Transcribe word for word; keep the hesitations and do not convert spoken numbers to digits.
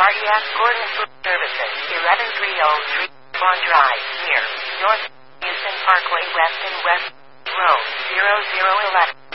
Cardiac Gordon Food Services, eleven three oh three Vaughn Drive, near North Houston Parkway West and West Road, zero zero eleven.